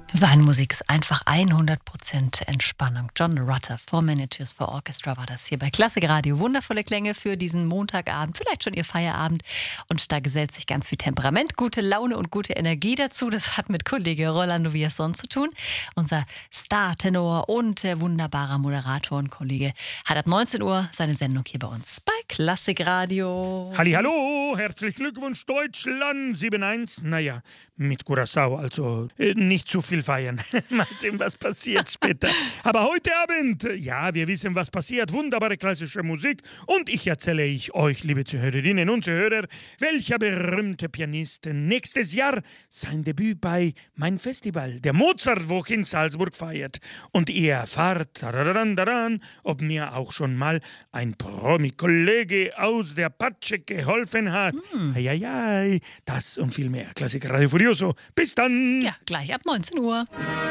Seine Musik ist einfach 100% Entspannung. John Rutter, Four Miniatures for Orchestra war das hier bei Klassik Radio. Wundervolle Klänge für diesen Montagabend, vielleicht schon Ihr Feierabend. Und da gesellt sich ganz viel Temperament, gute Laune und gute Energie dazu. Das hat mit Kollege Rolando Villazón zu tun. Unser Star-Tenor und wunderbarer Moderator und Kollege hat ab 19 Uhr seine Sendung hier bei uns bei Klassik Radio. Hallihallo, herzlichen Glückwunsch Deutschland 7-1. Naja, mit Curaçao, also nicht zu viel feiern. Mal sehen, was passiert später. Aber heute Abend, ja, wir wissen, was passiert. Wunderbare klassische Musik. Und ich erzähle euch, liebe Zuhörerinnen und Zuhörer, welcher berühmte Pianist nächstes Jahr sein Debüt bei Mein Festival, der Mozartwoche in Salzburg, feiert. Und ihr erfahrt, ob mir auch schon mal ein Promi-Kollege aus der Patsche geholfen hat. Eieiei, das und viel mehr. Klassiker Radio Furioso. Bis dann! Ja, gleich ab 19 Uhr.